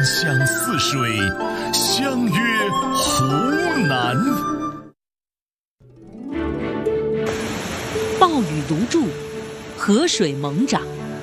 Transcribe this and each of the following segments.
相似水，相约湖南。 暴雨如注，河水猛涨。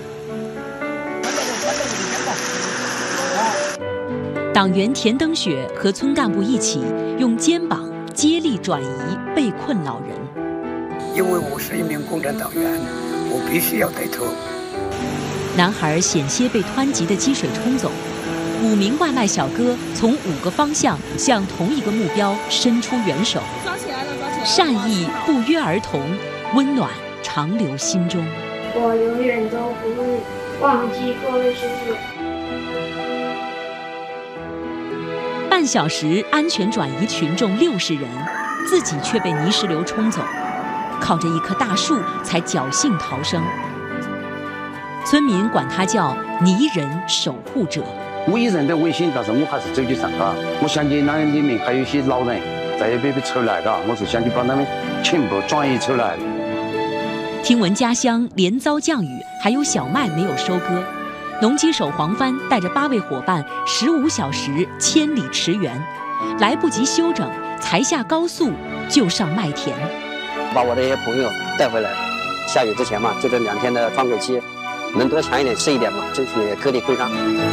党员田登雪和村干部一起用肩膀接力转移被困老人。 因为我是一名共产党员，我必须要带头。 男孩险些被湍急的积水冲走，5名外卖小哥从5个方向向同一个目标伸出援手， 抓起来了，抓起来了！ 善意不约而同，温暖长留心中。 我永远都不会忘记各位叔叔。 半小时安全转移群众60人，自己却被泥石流冲走，靠着一棵大树才侥幸逃生。村民管他叫泥人守护者。 我一人的危险，但是我还是走去上嘎。我想起那里面还有一些老人在那边被抽来嘎，我是想去把他们全部转移出来。 听闻家乡连遭降雨，还有小麦没有收割，农机手黄帆带着8位伙伴15小时千里驰援，来不及休整，才下高速就上麦田， 把我的一些朋友带回来。下雨之前嘛，就这2天的窗口期，能多强一点吃一点嘛，争取颗粒归张。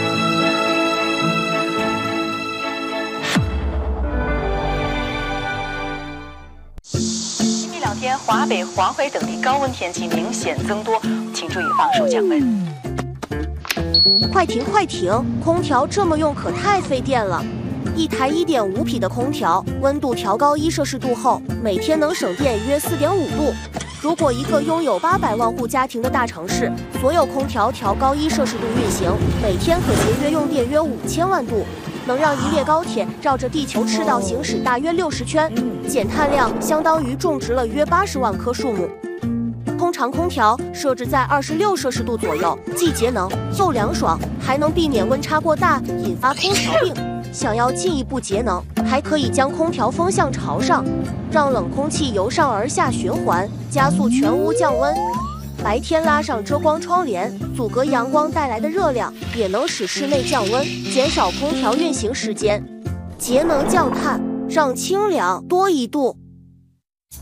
今明2天，华北、华北等地高温天气明显增多，请注意防暑降温。 快停快停！空调这么用可太费电了。一台1.5匹的空调，温度调高1摄氏度后，每天能省电约4.5度。如果一个拥有800万户家庭的大城市，所有空调调高1摄氏度运行，每天可节约用电约5000万度，能让一列高铁绕着地球赤道行驶大约60圈，减碳量相当于种植了约80万棵树木。通常空调设置在26摄氏度左右，既节能又凉爽，还能避免温差过大引发空调病。想要进一步节能，还可以将空调风向朝上，让冷空气由上而下循环，加速全屋降温。白天拉上遮光窗帘，阻隔阳光带来的热量，也能使室内降温，减少空调运行时间，节能降碳，让清凉多一度。